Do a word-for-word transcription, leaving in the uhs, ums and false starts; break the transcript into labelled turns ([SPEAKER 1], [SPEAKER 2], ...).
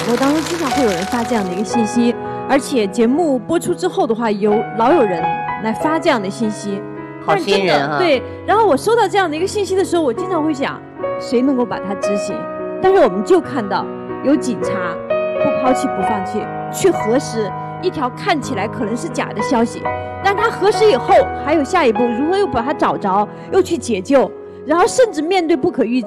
[SPEAKER 1] 播当中经常会有人发这样的一个信息，而且节目播出之后的话，有老有人来发这样的信息，
[SPEAKER 2] 好心人啊！
[SPEAKER 1] 对，然后我收到这样的一个信息的时候，我经常会想，谁能够把它执行？但是我们就看到有警察不抛弃不放弃，去核实一条看起来可能是假的消息，但他核实以后还有下一步，如何又把它找着，又去解救，然后甚至面对不可预